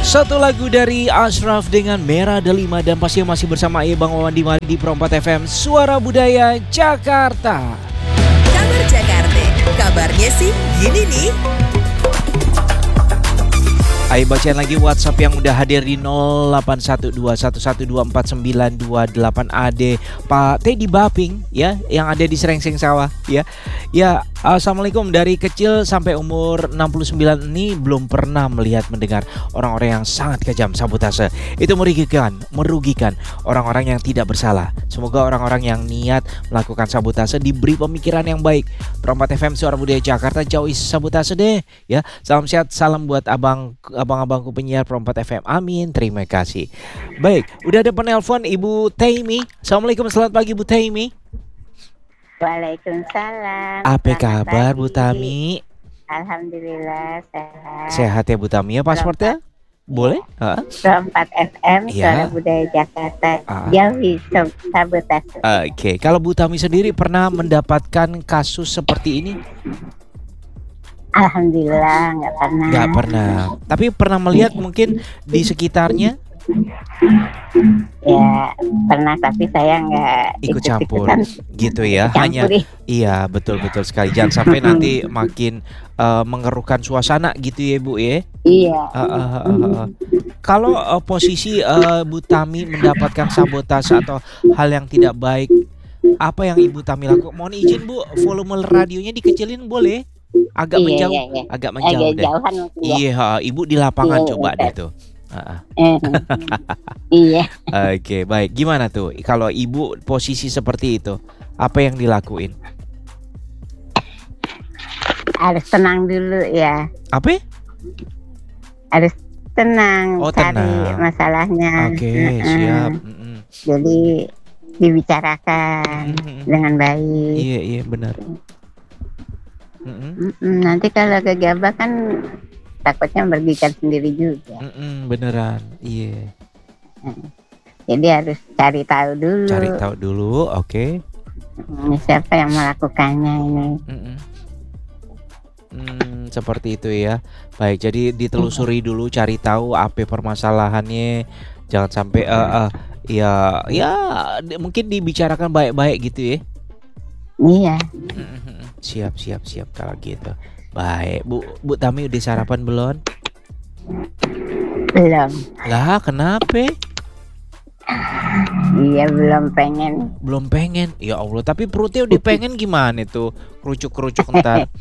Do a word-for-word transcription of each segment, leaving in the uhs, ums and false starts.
Satu lagu dari Ashraf dengan Merah Delima. Dan pasti masih bersama Aye Bang Wawan di Mari di Pro empat F M Suara Budaya Jakarta. Kabar Jakarta, kabarnya sih gini nih. Ayo bacain lagi WhatsApp yang udah hadir di nol delapan satu dua satu satu dua empat sembilan dua delapan. Ade Pak Teddy Baping ya, yang ada di Serengseng Sawah ya. Ya, assalamualaikum. Dari kecil sampai umur enam puluh sembilan ini belum pernah melihat mendengar orang-orang yang sangat kejam sabotase. Itu merugikan, merugikan orang-orang yang tidak bersalah. Semoga orang-orang yang niat melakukan sabotase diberi pemikiran yang baik. Pro empat F M Suara Budaya Jakarta, jauhi sabotase deh ya. Salam sehat, salam buat abang abang-abangku penyiar Pro empat F M. Amin, terima kasih. Baik, udah ada penelpon Ibu Taimi. Assalamualaikum, selamat pagi Bu Taimi. Waalaikumsalam. Apa Selamat kabar pagi. Bu Tami? Alhamdulillah sehat. Sehat ya Bu Tami ya, pasportnya? Boleh? Heeh. Pro empat F M Iya. Suara Budaya Jakarta, Ah. jauhi sab- sabotase. Oke, kalau Bu Tami sendiri pernah mendapatkan kasus seperti ini? Alhamdulillah nggak pernah. Nggak pernah. Tapi pernah melihat mungkin di sekitarnya Ya pernah, tapi saya nggak ikut campur ikut-ikutan gitu ya. Hanya campur. iya, betul-betul sekali. Jangan sampai nanti makin eh, mengeruhkan suasana gitu ya Bu ya. Iya. Uh, uh, uh, uh, uh. Kalau uh, posisi uh, Bu Tami mendapatkan sabotase atau hal yang tidak baik, apa yang Ibu Tami lakukan? Mohon izin Bu, volume radionya dikecilin boleh? Agak Iya, menjauh, iya, iya. agak menjauh Agak deh. jauhan mungkin ya. Iya, Ibu di lapangan Iya, coba iya. deh tuh. Uh, uh. Eh, Iya. Oke, baik. Gimana tuh? Kalau Ibu posisi seperti itu, apa yang dilakuin? Harus tenang dulu ya. Apa? Harus tenang Oh, cari tenang. masalahnya. Oke, Heeh. siap. Mm-mm. Jadi dibicarakan Mm-mm. dengan baik. Iya, iya benar. Mm-mm. Mm-mm, nanti kalau gegabah kan takutnya merugikan sendiri juga. Mm-mm, beneran. Iya. Jadi harus cari tahu dulu. Cari tahu dulu, oke. Ini siapa yang melakukannya ini. Mm-mm. Hmm, seperti itu ya. Baik, jadi ditelusuri dulu, cari tahu apa permasalahannya. Jangan sampai eh eh, ya ya di- mungkin dibicarakan baik-baik gitu ya. Iya. Mm-mm. Siap, siap, siap kalau gitu. Baik, Bu Bu Tami udah sarapan belum? Belum. Lah, kenapa? Iya belum pengen. Belum pengen. Ya Allah, tapi perutnya udah pengen gimana tuh? Kerucuk-kerucuk ntar.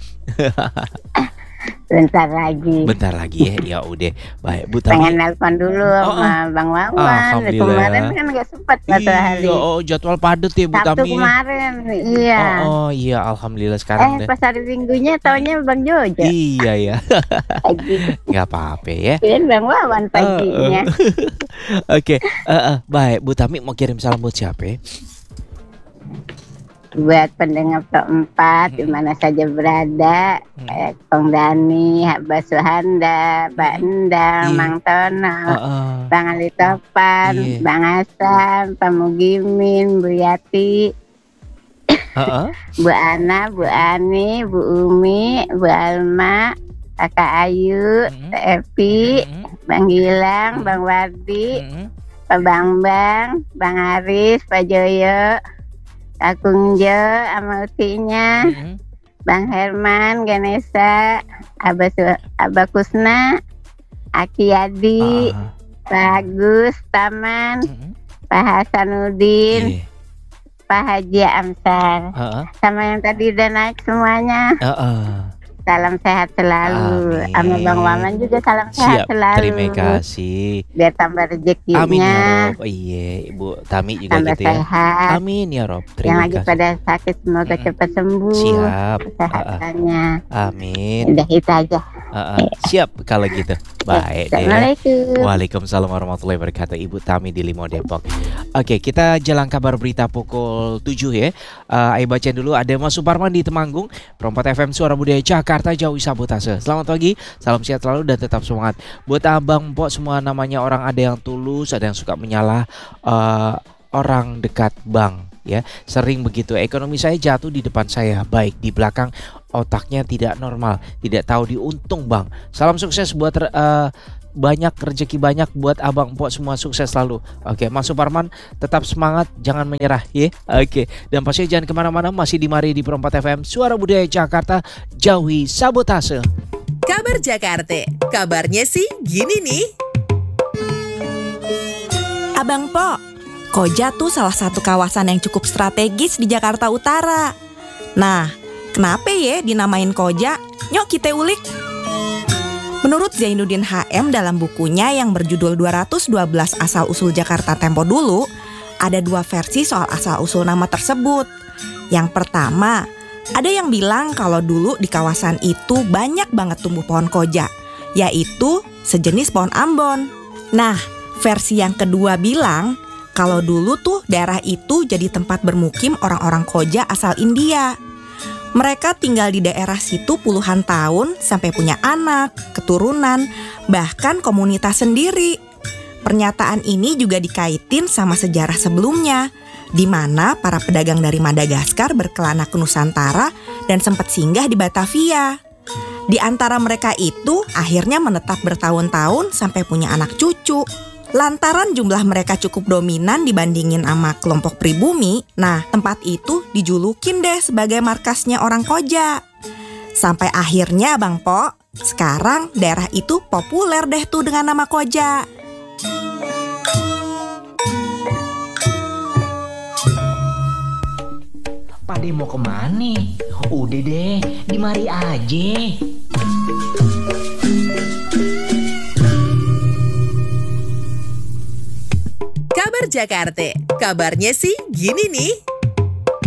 Bentar lagi. Bentar lagi ya. Ya udah. Baik, Bu Pengen Tami. nelpon dulu Oh, sama Bang Wawan. Alhamdulillah. Kemarin kan nggak sempat satu hari. Iya, oh jadwal padet ya Bu Sabtu Tami. kemarin. Iya. Oh, oh iya, alhamdulillah eh sekarang deh. pas hari Minggunya taunya Bang Jojo. Iya ya, Pagi. nggak apa-apa ya. Kirain Bang Wawan paginya. Oke, eh, eh, baik Bu Tami mau kirim salam buat siapa? Ya? Buat pendengar Pro empat di mana saja berada, Hmm. kayak Kong Dani, Mbak Suhanda, Mbak Endang, Iya. Mang Tono, Eh, eh, Bang Ali Topan, Iya. Bang Hasan, Pak Mugimin, Bu Yati, eh, eh. Bu Ana, Bu Ani, Bu Umi, Bu Alma, Kakak Ayu, Mm-mm. Teh Epi, Mm-mm. Bang Gilang, Mm-mm. Bang Wardi, Mm-mm. Pak Bambang, Bang Aris, Pak Joyo, Kak Kungjo, sama utinya, Mm-mm. Bang Herman, Ganesha, Abah, Su- Abah Kusna, Aki Yadi, Ah, Pak Agus, Taman, mm-mm. Pak Hasanuddin, Iya. Pak Haji Amsar, Eh, eh. sama yang tadi udah naik semuanya. Eh, eh. Salam sehat selalu. Amin. Sama Bang Wawan juga salam sehat Siap, selalu. terima kasih. Biar tambah rezekinya, Amin ya Rob. Iya, Ibu Tami juga tambah gitu ya. sehat. Amin ya Rob. Yang Terima lagi kasih. pada sakit semoga Mm-mm. cepat sembuh. Siap. Ah, ah. Kesehatannya. Amin. Udah itu aja. Ah, ah. Siap kalau gitu. Baik deh. Assalamualaikum. Waalaikumsalam warahmatullahi wabarakatuh. Ibu Tami di Limo Depok. Oke, kita jelang kabar berita pukul tujuh ya. Uh, ayo bacain dulu. Ada Mas Suparman di Temanggung, Pro empat F M Suara Budaya Jakarta, jauhi sabotase. Selamat pagi, salam sehat selalu dan tetap semangat. Buat abang Mpok semua, namanya orang ada yang tulus, ada yang suka menyalah uh, orang dekat bang ya. Sering begitu. Ekonomi saya jatuh di depan saya, baik di belakang otaknya tidak normal, tidak tahu diuntung bang. Salam sukses buat uh, banyak, rezeki banyak buat abang empok semua, sukses selalu. Oke, Mas Suparman tetap semangat, jangan menyerah ya. Oke, dan pasti jangan kemana-mana, masih di Mari di Perempat F M, Suara Budaya Jakarta, jauhi sabotase. Kabar Jakarta, kabarnya sih gini nih. Abang Po, Koja tuh salah satu kawasan yang cukup strategis di Jakarta Utara. Nah, kenapa ya dinamain Koja? Nyok kita ulik. Menurut Zainuddin H M dalam bukunya yang berjudul dua ratus dua belas Asal-Usul Jakarta Tempo Dulu, ada dua versi soal asal-usul nama tersebut. Yang pertama, ada yang bilang kalau dulu di kawasan itu banyak banget tumbuh pohon koja, yaitu sejenis pohon ambon. Nah, versi yang kedua bilang kalau dulu tuh daerah itu jadi tempat bermukim orang-orang koja asal India. Mereka tinggal di daerah situ puluhan tahun sampai punya anak, keturunan, bahkan komunitas sendiri. Pernyataan ini juga dikaitin sama sejarah sebelumnya, di mana para pedagang dari Madagaskar berkelana ke Nusantara dan sempat singgah di Batavia. Di antara mereka itu akhirnya menetap bertahun-tahun sampai punya anak cucu. Lantaran jumlah mereka cukup dominan dibandingin sama kelompok pribumi, nah tempat itu dijulukin deh sebagai markasnya orang koja. Sampai akhirnya Bang Po, sekarang daerah itu populer deh tuh dengan nama Koja. Pade mau kemana? Udah deh, di mari aja. Kabar Jakarta, kabarnya sih gini nih.